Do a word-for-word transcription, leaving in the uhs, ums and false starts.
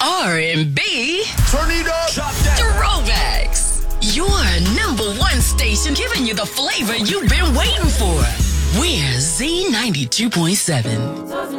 R and B. Turn it up. Drop that. Throwbacks. Your number one station giving you the flavor you've been waiting for. We're Z ninety-two point seven.